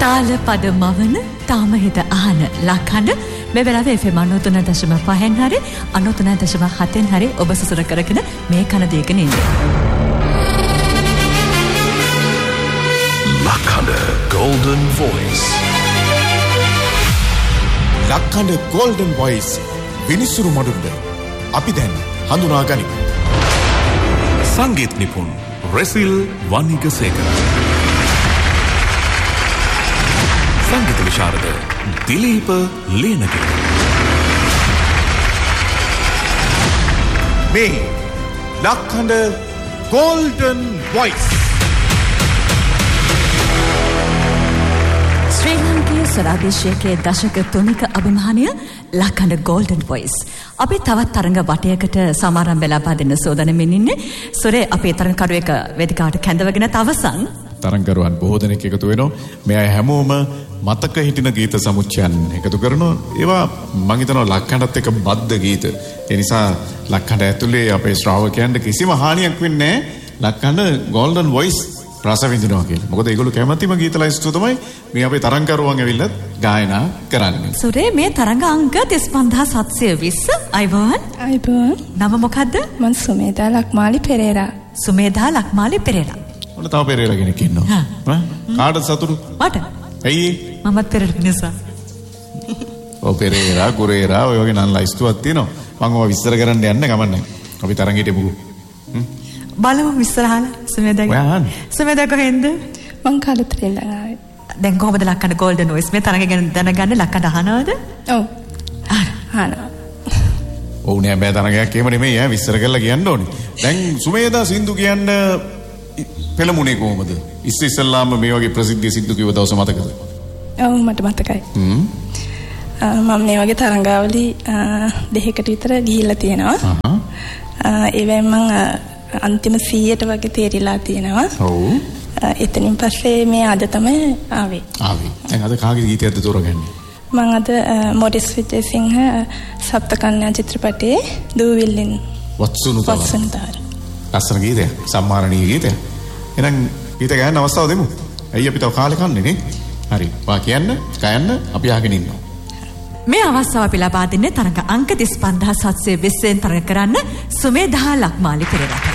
තාල පද මවන තාම හිත අහන ලක්හඬ මේ වෙලාවේ FM 93.5 හරි 93.7 හරි ඔබ සසර කරගෙන මේ කන දෙකන ඉන්නේ. ලක්හඬ Golden Voice. ලක්හඬ Golden Voice විනිසුරු මඩුල්ල අපි දැන් හඳුනා ගනිමු. සංගීත නිපුන් රෙසිල් වනිගසේකර. සංගීත විශාරද දිලීප ලේනගේ. මේ ලක්හඬ Golden Voice. ශ්‍රී ලංකීය ස්වරාදේශයේ දශක 3ක අභිමානය ලක්හඬ Golden Voice. අපි තවත් තරඟ වටයකට සමාරම්භ ලබා දෙන්න සෝදානම්ින් ඉන්නේ. සොරේ අපේ තරඟකරුවෙක් වේදිකාවට කැඳවගෙන තවසන් තරඟකරුවන් බොහෝ දෙනෙක් එකතු වෙනවා. මේ අය හැමෝම මතක හිටින ගීත සමුච්චයන් එකතු කරනවා. ඒවා මම හිතනවා ලක්හඬත් එක්ක බද්ධ ගීත. ඒ නිසා ලක්හඬ ඇතුලේ අපේ ශ්‍රාවකයන්ට කිසිම හානියක් වෙන්නේ නැහැ. ලක්හඬ Golden Voice රස විඳිනවා කියලා. මොකද ඒගොල්ලෝ කැමැතිම ගීත ලයිස්තුව තමයි මේ අපේ තරඟකරුවන් ඇවිල්ලා ගායනා කරන්නේ. සොරේ මේ තරඟ අංක 35720 අයවන්. නම මොකද්ද? මම සුමේදා ලක්මාලි පෙරේරා. සුමේදා ලක්මාලි පෙරේරා. ඔන්න තව පෙරේරා කෙනෙක් ඉන්නවා. කාටද සතුටු? මට. ඇයි? මමත් පෙරේරා නිසා. ඔව් පෙරේරා කුරේරා ඔය වගේ නම් ලයිස්තුවක් තියෙනවා. මම ඔය විස්තර කරන්න යන්න ගමන්නේ. අපි තරඟෙට මුගු. බලමු විස්තරහල සුමේදාගේ. සුමේදා කොහෙන්ද? මං කලුතරින් ආවේ. දැන් කොහොමද ලක්හඬ Golden Voice මේ තරඟ ගැන දැනගන්න ලක්හඬ අහනවද? ඔව්. අහනවා. ඔව් නෑ බෑ තරඟයක් එහෙම නෙමෙයි ඈ විස්තර කරලා කියන්න ඕනේ. දැන් සුමේදා සින්දු කියන්න පෙළමුණේ කොහොමද? ඉස්සෙල්ලාම මේ වගේ ප්‍රසිද්ධ සින්දු කිව්ව දවස මතකද? ඔව් මට මතකයි. මම මේ වගේ තරඟාවලි දෙකකට විතර ගිහිල්ලා තියෙනවා. ඒවෙන් මම අන්තිම 100ට වගේ තේරිලා තියෙනවා. ඔව්. එතනින් පස්සේ මේ අද තමයි ආවේ. දැන් අද කාගේ ගීතයක්ද තෝරගන්නේ? මම අද මොරිස් විජේසිංහ සප්තකන්‍යා චිත්‍රපටයේ දූවිල්ලෙන් වත්සුනුතාර. ලස්සන ගීතයක්. සම්මානීය ගීතයක්. එහෙනම් ගීත ගායන අවස්ථාව දෙමු. ඇයි අපි තව කාලේ කන්නේ නේ? හරි. වා කියන්න, ගයන්න අපි අහගෙන ඉන්නවා. මේ අවස්ථාව අපි ලබා දෙන්නේ තරඟ අංක 35720 තරඟ කරන්න සුමේදා ලක්මාලි පෙරේරා.